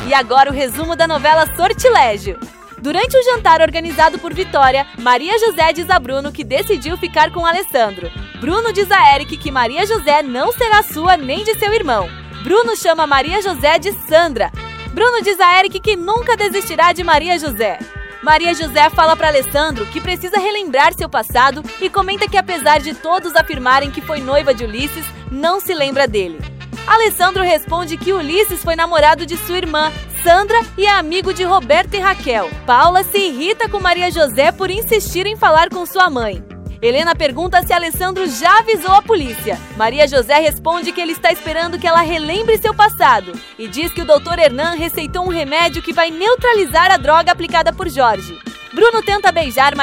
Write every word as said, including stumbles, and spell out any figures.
E agora o resumo da novela Sortilégio. Durante o jantar organizado por Vitória, Maria José diz a Bruno que decidiu ficar com Alessandro. Bruno diz a Eric que Maria José não será sua nem de seu irmão. Bruno chama Maria José de Sandra. Bruno diz a Eric que nunca desistirá de Maria José. Maria José fala para Alessandro que precisa relembrar seu passado e comenta que apesar de todos afirmarem que foi noiva de Ulisses, não se lembra dele. Alessandro responde que Ulisses foi namorado de sua irmã, Sandra, e é amigo de Roberto e Raquel. Paula se irrita com Maria José por insistir em falar com sua mãe. Helena pergunta se Alessandro já avisou a polícia. Maria José responde que ele está esperando que ela relembre seu passado e diz que o doutor Hernan receitou um remédio que vai neutralizar a droga aplicada por Jorge. Bruno tenta beijar